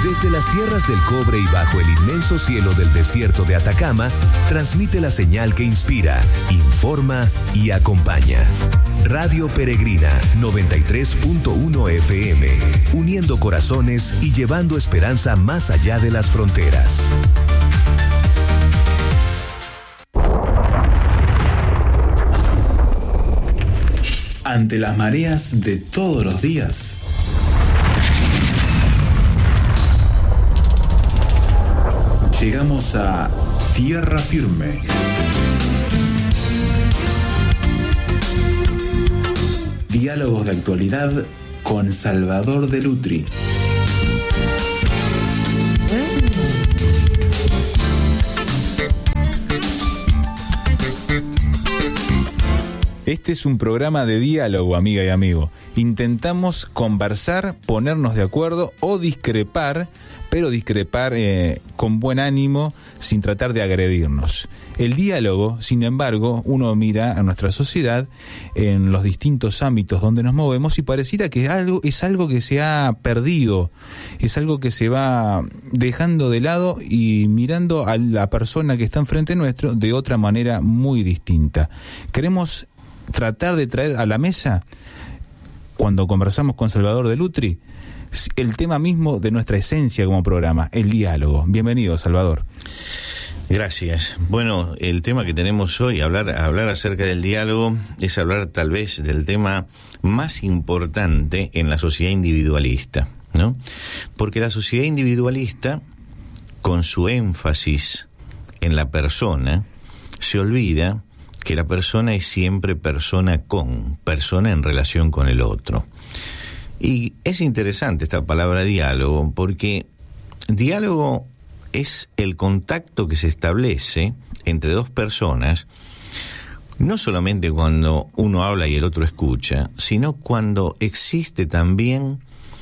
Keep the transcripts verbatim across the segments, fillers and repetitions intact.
Desde las tierras del cobre y bajo el inmenso cielo del desierto de Atacama, transmite la señal que inspira, informa y acompaña. Radio Peregrina noventa y tres punto uno F M, uniendo corazones y llevando esperanza más allá de las fronteras. Ante las mareas de todos los días, llegamos a Tierra Firme. Diálogos de actualidad con Salvador de Lutri. Este es un programa de diálogo, amiga y amigo. Intentamos conversar, ponernos de acuerdo o discrepar, pero discrepar eh, con buen ánimo, sin tratar de agredirnos. El diálogo, sin embargo, uno mira a nuestra sociedad en los distintos ámbitos donde nos movemos y pareciera que algo, es algo que se ha perdido, es algo que se va dejando de lado y mirando a la persona que está enfrente nuestro de otra manera muy distinta. Queremos tratar de traer a la mesa, cuando conversamos con Salvador de Lutri, el tema mismo de nuestra esencia como programa, el diálogo. Bienvenido, Salvador. Gracias. Bueno, el tema que tenemos hoy, hablar, hablar acerca del diálogo, es hablar tal vez del tema más importante en la sociedad individualista, ¿no? Porque la sociedad individualista, con su énfasis en la persona, se olvida que la persona es siempre persona con, persona en relación con el otro. Y es interesante esta palabra diálogo, porque diálogo es el contacto que se establece entre dos personas, no solamente cuando uno habla y el otro escucha, sino cuando existe también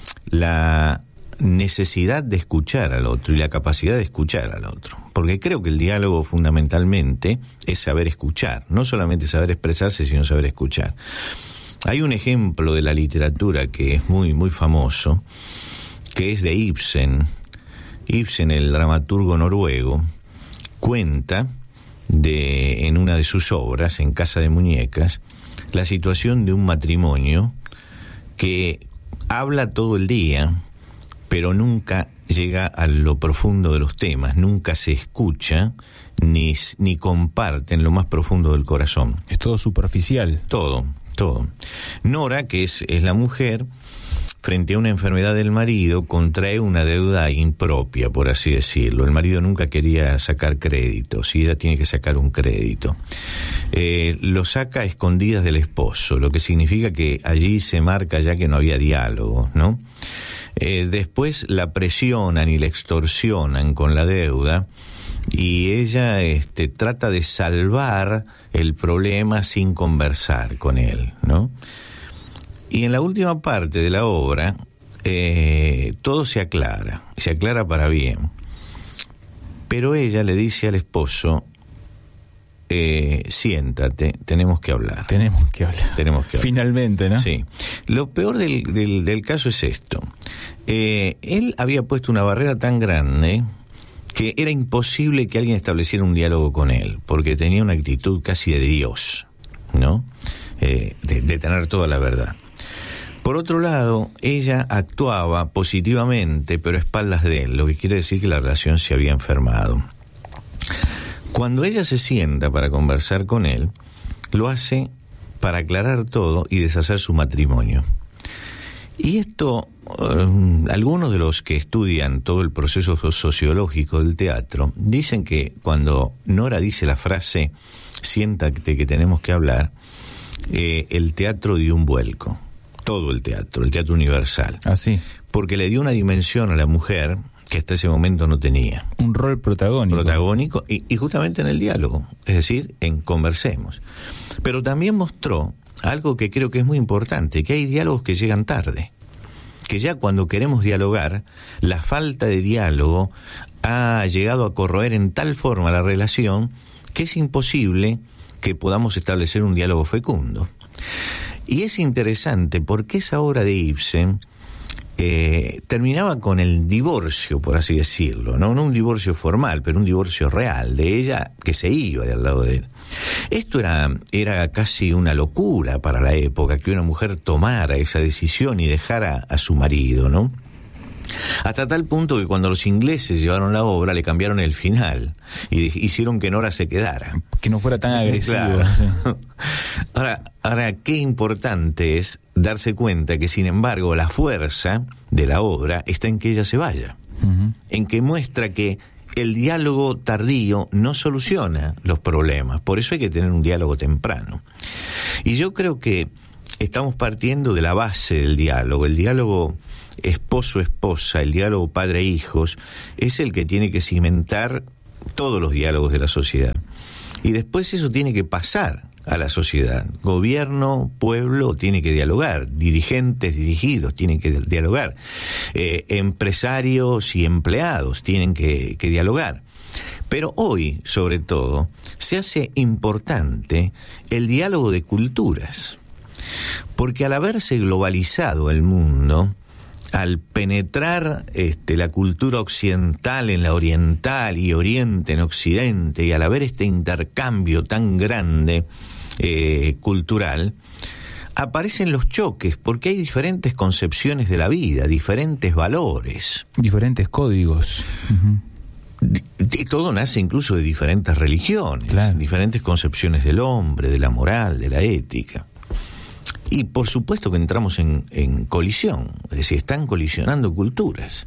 la necesidad de escuchar al otro y la capacidad de escuchar al otro. Porque creo que el diálogo fundamentalmente es saber escuchar, no solamente saber expresarse, sino saber escuchar. Hay un ejemplo de la literatura que es muy, muy famoso, que es de Ibsen. Ibsen, el dramaturgo noruego, cuenta de, en una de sus obras, En Casa de Muñecas, la situación de un matrimonio que habla todo el día, pero nunca llega a lo profundo de los temas, nunca se escucha ni, ni comparte en lo más profundo del corazón. Es todo superficial. Todo, todo. Nora, que es, es la mujer, frente a una enfermedad del marido, contrae una deuda impropia, por así decirlo. El marido nunca quería sacar créditos y ella tiene que sacar un crédito. Eh, lo saca a escondidas del esposo, lo que significa que allí se marca ya que no había diálogo, ¿no? Eh, después la presionan y la extorsionan con la deuda y ella este, trata de salvar el problema sin conversar con él, ¿no? Y en la última parte de la obra eh, todo se aclara, se aclara para bien. Pero ella le dice al esposo, eh, siéntate, tenemos que hablar. Tenemos que hablar. Tenemos que hablar. Finalmente, ¿no? Sí. Lo peor del, del, del caso es esto. Eh, él había puesto una barrera tan grande que era imposible que alguien estableciera un diálogo con él, porque tenía una actitud casi de Dios, ¿no? Eh, de, de tener toda la verdad. Por otro lado, ella actuaba positivamente, pero a espaldas de él, lo que quiere decir que la relación se había enfermado. Cuando ella se sienta para conversar con él, lo hace para aclarar todo y deshacer su matrimonio. Y esto, eh, algunos de los que estudian todo el proceso sociológico del teatro dicen que cuando Nora dice la frase siéntate que tenemos que hablar, eh, el teatro dio un vuelco, todo el teatro, el teatro universal. Ah, sí. Porque le dio una dimensión a la mujer que hasta ese momento no tenía. Un rol protagónico. Protagónico y, y justamente en el diálogo, es decir, en conversemos. Pero también mostró algo que creo que es muy importante, que hay diálogos que llegan tarde, que ya cuando queremos dialogar, la falta de diálogo ha llegado a corroer en tal forma la relación que es imposible que podamos establecer un diálogo fecundo. Y es interesante porque esa obra de Ibsen eh, terminaba con el divorcio, por así decirlo, ¿no? No un divorcio formal, pero un divorcio real, de ella que se iba de al lado de él. Esto era, era casi una locura para la época, que una mujer tomara esa decisión y dejara a su marido, ¿no? Hasta tal punto que cuando los ingleses llevaron la obra le cambiaron el final y hicieron que Nora se quedara. Que no fuera tan agresivo. Claro. Sí. Ahora, ahora, qué importante es darse cuenta que, sin embargo, la fuerza de la obra está en que ella se vaya, uh-huh. en que muestra que el diálogo tardío no soluciona los problemas, por eso hay que tener un diálogo temprano. Y yo creo que estamos partiendo de la base del diálogo. El diálogo esposo-esposa, el diálogo padre-hijos, es el que tiene que cimentar todos los diálogos de la sociedad. Y después eso tiene que pasar a la sociedad. Gobierno, pueblo, tiene que dialogar. Dirigentes, dirigidos, tienen que dialogar. Eh, empresarios y empleados tienen que, que dialogar. Pero hoy, sobre todo, se hace importante el diálogo de culturas. Porque al haberse globalizado el mundo, al penetrar este, la cultura occidental en la oriental y oriente en occidente, y al haber este intercambio tan grande eh, cultural, aparecen los choques, porque hay diferentes concepciones de la vida, diferentes valores. Diferentes códigos. Uh-huh. Y todo nace incluso de diferentes religiones, claro. diferentes concepciones del hombre, de la moral, de la ética. Y por supuesto que entramos en, en colisión, es decir, están colisionando culturas.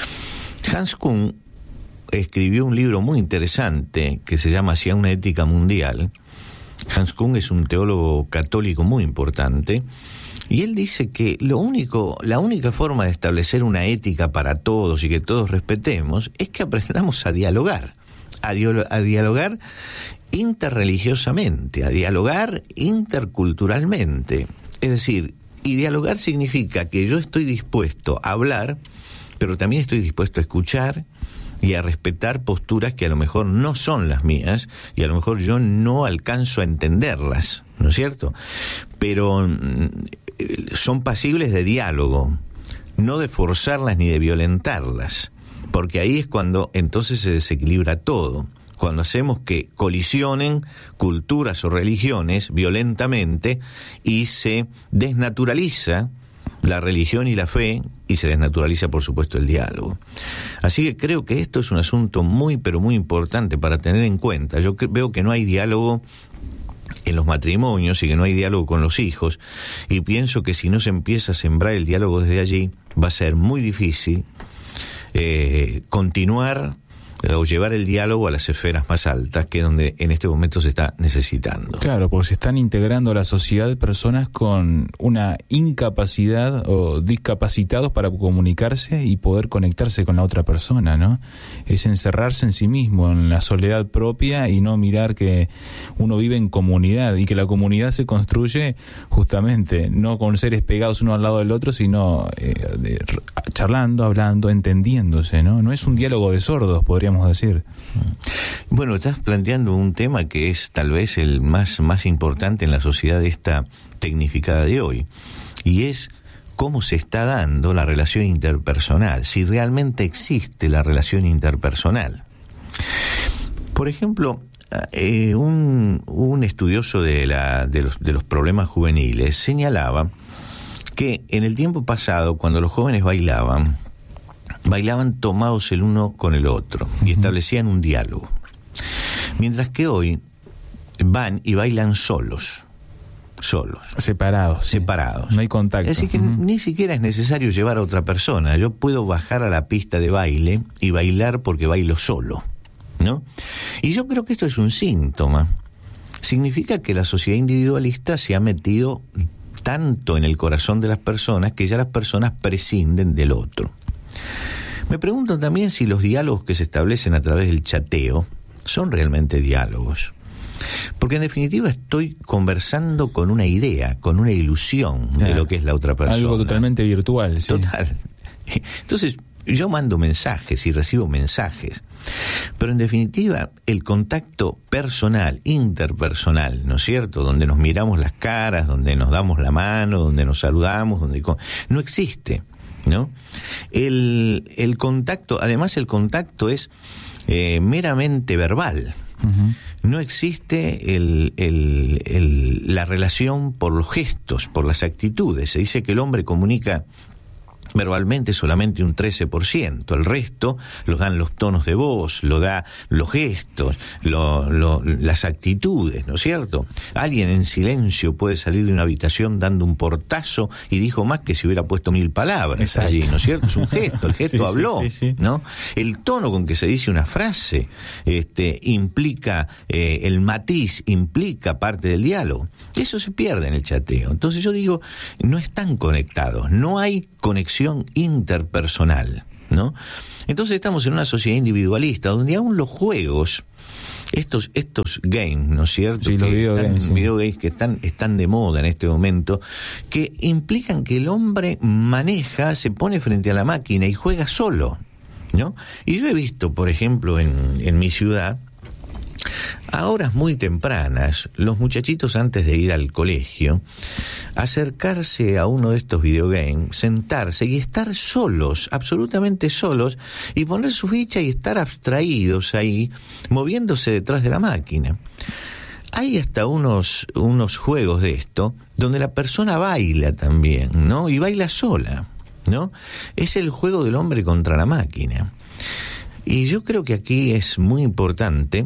Hans Kuhn escribió un libro muy interesante que se llama Hacia una ética mundial. Hans Kuhn es un teólogo católico muy importante, y él dice que lo único, la única forma de establecer una ética para todos y que todos respetemos es que aprendamos a dialogar, a, dio- a dialogar interreligiosamente, a dialogar interculturalmente. Es decir, y dialogar significa que yo estoy dispuesto a hablar, pero también estoy dispuesto a escuchar y a respetar posturas que a lo mejor no son las mías y a lo mejor yo no alcanzo a entenderlas, ¿no es cierto? Pero mm, son pasibles de diálogo, no de forzarlas ni de violentarlas, porque ahí es cuando entonces se desequilibra todo. Cuando hacemos que colisionen culturas o religiones violentamente y se desnaturaliza la religión y la fe y se desnaturaliza, por supuesto, el diálogo. Así que creo que esto es un asunto muy, pero muy importante para tener en cuenta. Yo veo que no hay diálogo en los matrimonios y que no hay diálogo con los hijos, y pienso que si no se empieza a sembrar el diálogo desde allí, va a ser muy difícil eh, continuar o llevar el diálogo a las esferas más altas, que es donde en este momento se está necesitando. Claro, porque se están integrando a la sociedad personas con una incapacidad o discapacitados para comunicarse y poder conectarse con la otra persona, ¿no? Es encerrarse en sí mismo, en la soledad propia, y no mirar que uno vive en comunidad y que la comunidad se construye justamente no con seres pegados uno al lado del otro, sino eh, de, charlando, hablando, entendiéndose, ¿no? No es un diálogo de sordos, podríamos decir. Bueno, estás planteando un tema que es tal vez el más, más importante en la sociedad esta tecnificada de hoy, y es cómo se está dando la relación interpersonal, si realmente existe la relación interpersonal. Por ejemplo, eh, un, un estudioso de, la, de, los, de los problemas juveniles señalaba que en el tiempo pasado, cuando los jóvenes bailaban, bailaban tomados el uno con el otro y establecían un diálogo. Mientras que hoy van y bailan solos, solos. Separados. Sí. Separados. No hay contacto. Es decir, que uh-huh. ni siquiera es necesario llevar a otra persona. Yo puedo bajar a la pista de baile y bailar porque bailo solo, ¿no? Y yo creo que esto es un síntoma. Significa que la sociedad individualista se ha metido tanto en el corazón de las personas que ya las personas prescinden del otro. Me pregunto también si los diálogos que se establecen a través del chateo son realmente diálogos. Porque en definitiva estoy conversando con una idea, con una ilusión de lo que es la otra persona. Algo totalmente virtual. Sí. Total. Entonces, yo mando mensajes y recibo mensajes. Pero en definitiva, el contacto personal, interpersonal, ¿no es cierto? Donde nos miramos las caras, donde nos damos la mano, donde nos saludamos, donde no existe. ¿no? El, el contacto, además el contacto es eh, meramente verbal. Uh-huh. No existe el, el, el, la relación por los gestos, por las actitudes. Se dice que el hombre comunica verbalmente solamente un trece por ciento, el resto lo dan los tonos de voz, lo da los gestos, lo, lo, las actitudes, ¿no es cierto? Alguien en silencio puede salir de una habitación dando un portazo y dijo más que si hubiera puesto mil palabras. Exacto. Allí, ¿no es cierto? Es un gesto, el gesto sí, habló, sí, sí, sí. ¿no? El tono con que se dice una frase este, implica, eh, el matiz implica parte del diálogo. Eso se pierde en el chateo. Entonces yo digo, no están conectados, no hay conexión interpersonal, ¿no? Entonces estamos en una sociedad individualista donde aún los juegos, estos estos games, ¿no es cierto? Sí, que los video están, games, sí. video games que están están de moda en este momento, que implican que el hombre maneja, se pone frente a la máquina y juega solo, ¿no? Y yo he visto, por ejemplo, en en mi ciudad, a horas muy tempranas, los muchachitos antes de ir al colegio, acercarse a uno de estos videogames, sentarse y estar solos, absolutamente solos, y poner su ficha y estar abstraídos ahí, moviéndose detrás de la máquina. Hay hasta unos, unos juegos de esto, donde la persona baila también, ¿no? Y baila sola, ¿no? Es el juego del hombre contra la máquina. Y yo creo que aquí es muy importante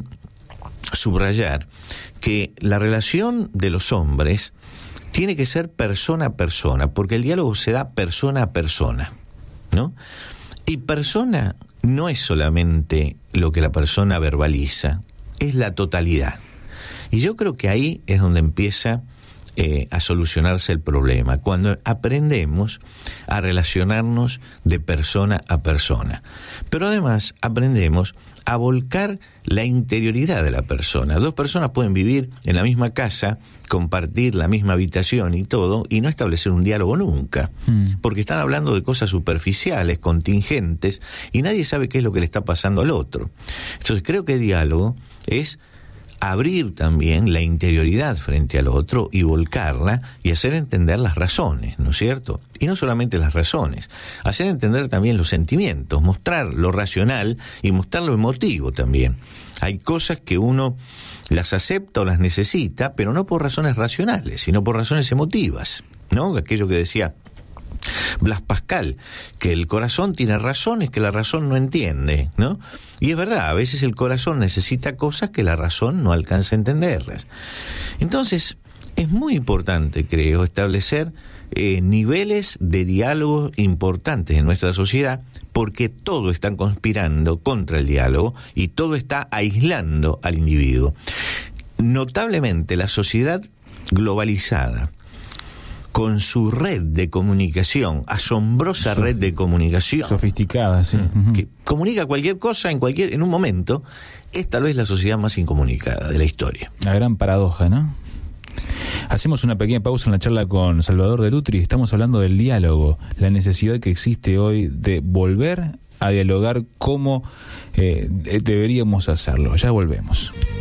subrayar que la relación de los hombres tiene que ser persona a persona, porque el diálogo se da persona a persona, ¿no? Y persona no es solamente lo que la persona verbaliza, es la totalidad. Y yo creo que ahí es donde empieza eh, a solucionarse el problema, cuando aprendemos a relacionarnos de persona a persona. Pero además aprendemos a volcar la interioridad de la persona. Dos personas pueden vivir en la misma casa, compartir la misma habitación y todo, y no establecer un diálogo nunca, mm. porque están hablando de cosas superficiales, contingentes, y nadie sabe qué es lo que le está pasando al otro. Entonces creo que el diálogo es abrir también la interioridad frente al otro y volcarla y hacer entender las razones, ¿no es cierto? Y no solamente las razones, hacer entender también los sentimientos, mostrar lo racional y mostrar lo emotivo también. Hay cosas que uno las acepta o las necesita, pero no por razones racionales, sino por razones emotivas, ¿no? Aquello que decía Blas Pascal, que el corazón tiene razones que la razón no entiende, ¿no? Y es verdad, a veces el corazón necesita cosas que la razón no alcanza a entenderlas. Entonces, es muy importante, creo, establecer eh, niveles de diálogo importantes en nuestra sociedad, porque todo está conspirando contra el diálogo y todo está aislando al individuo. Notablemente, la sociedad globalizada, con su red de comunicación, asombrosa Sof- red de comunicación, sofisticada, sí, que comunica cualquier cosa en cualquier en un momento, es tal vez la sociedad más incomunicada de la historia. La gran paradoja, ¿no? Hacemos una pequeña pausa en la charla con Salvador de Lutri. Estamos hablando del diálogo, la necesidad que existe hoy de volver a dialogar como eh, deberíamos hacerlo. Ya volvemos.